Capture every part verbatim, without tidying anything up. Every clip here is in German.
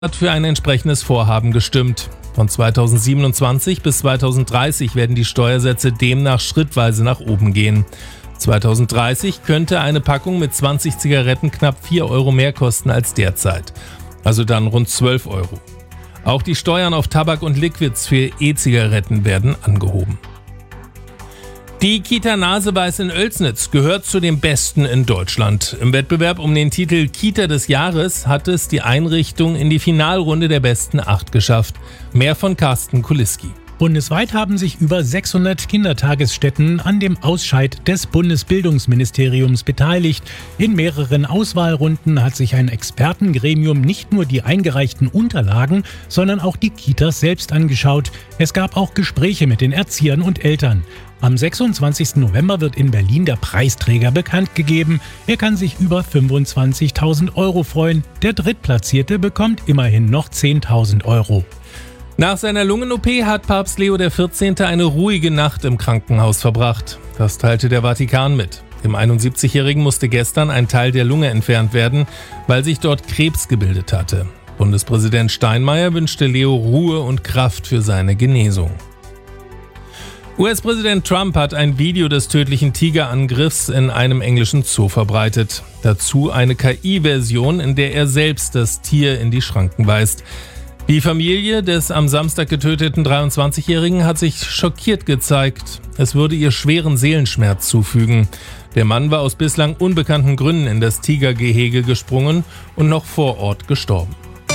Hat für ein entsprechendes Vorhaben gestimmt. Von zweitausendsiebenundzwanzig bis zweitausenddreißig werden die Steuersätze demnach schrittweise nach oben gehen. zweitausenddreißig könnte eine Packung mit zwanzig Zigaretten knapp vier Euro mehr kosten als derzeit. Also dann rund zwölf Euro. Auch die Steuern auf Tabak und Liquids für E-Zigaretten werden angehoben. Die Kita Naseweiß in Oelsnitz gehört zu den besten in Deutschland. Im Wettbewerb um den Titel Kita des Jahres hat es die Einrichtung in die Finalrunde der besten acht geschafft. Mehr von Carsten Kuliski. Bundesweit haben sich über sechshundert Kindertagesstätten an dem Ausscheid des Bundesbildungsministeriums beteiligt. In mehreren Auswahlrunden hat sich ein Expertengremium nicht nur die eingereichten Unterlagen, sondern auch die Kitas selbst angeschaut. Es gab auch Gespräche mit den Erziehern und Eltern. Am sechsundzwanzigsten November wird in Berlin der Preisträger bekannt gegeben. Er kann sich über fünfundzwanzigtausend Euro freuen. Der Drittplatzierte bekommt immerhin noch zehntausend Euro. Nach seiner Lungen-O P hat Papst Leo der vierzehnte eine ruhige Nacht im Krankenhaus verbracht. Das teilte der Vatikan mit. Dem einundsiebzigjährigen musste gestern ein Teil der Lunge entfernt werden, weil sich dort Krebs gebildet hatte. Bundespräsident Steinmeier wünschte Leo Ruhe und Kraft für seine Genesung. U S-Präsident Trump hat ein Video des tödlichen Tigerangriffs in einem englischen Zoo verbreitet. Dazu eine K I-Version, in der er selbst das Tier in die Schranken weist. Die Familie des am Samstag getöteten dreiundzwanzigjährigen hat sich schockiert gezeigt. Es würde ihr schweren Seelenschmerz zufügen. Der Mann war aus bislang unbekannten Gründen in das Tigergehege gesprungen und noch vor Ort gestorben.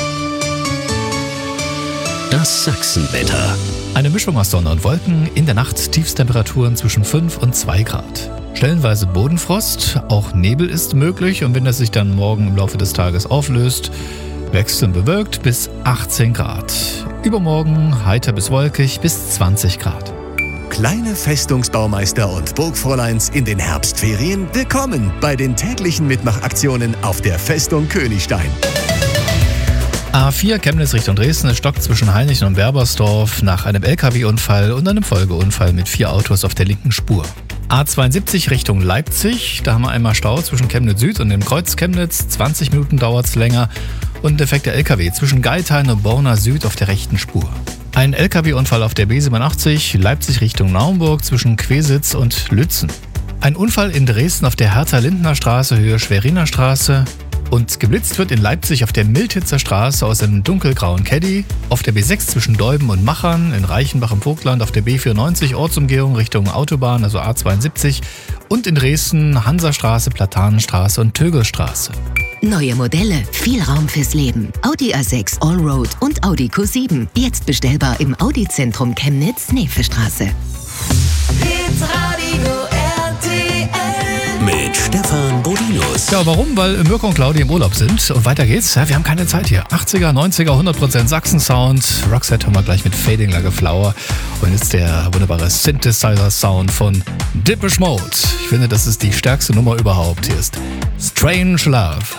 Das Sachsenwetter. Eine Mischung aus Sonne und Wolken, in der Nacht Tiefstemperaturen zwischen fünf und zwei Grad. Stellenweise Bodenfrost, auch Nebel ist möglich und wenn das sich dann morgen im Laufe des Tages auflöst, wechselnd bewölkt bis achtzehn Grad. Übermorgen heiter bis wolkig bis zwanzig Grad. Kleine Festungsbaumeister und Burgfräuleins in den Herbstferien, willkommen bei den täglichen Mitmachaktionen auf der Festung Königstein. A vier Chemnitz Richtung Dresden, es stockt zwischen Hainichen und Werbersdorf nach einem L K W-Unfall und einem Folgeunfall mit vier Autos auf der linken Spur. A zweiundsiebzig Richtung Leipzig, da haben wir einmal Stau zwischen Chemnitz Süd und dem Kreuz Chemnitz, zwanzig Minuten dauert es länger und ein defekter L K W zwischen Geithain und Borna Süd auf der rechten Spur. Ein L K W-Unfall auf der B siebenundachtzig, Leipzig Richtung Naumburg zwischen Quesitz und Lützen. Ein Unfall in Dresden auf der Hertha-Lindner Straße, Höhe Schweriner Straße. Und geblitzt wird in Leipzig auf der Mildhitzer Straße aus einem dunkelgrauen Caddy, auf der B sechs zwischen Deuben und Machern, in Reichenbach im Vogtland auf der B vierundneunzig Ortsumgehung Richtung Autobahn, also A zweiundsiebzig und in Dresden Hansastraße, Platanenstraße und Tögelstraße. Neue Modelle, viel Raum fürs Leben. Audi A sechs Allroad und Audi Q sieben. Jetzt bestellbar im Audi-Zentrum Chemnitz, Neefestraße. Mit Stefan Bodinus. Ja, warum? Weil Mirko und Claudia im Urlaub sind. Und weiter geht's. Ja, wir haben keine Zeit hier. achtziger, neunziger, hundert Prozent Sachsen-Sound. Roxette hören wir gleich mit Fading Like a Flower. Und jetzt der wunderbare Synthesizer-Sound von Depeche Mode. Ich finde, das ist die stärkste Nummer überhaupt. Hier ist Strange Love.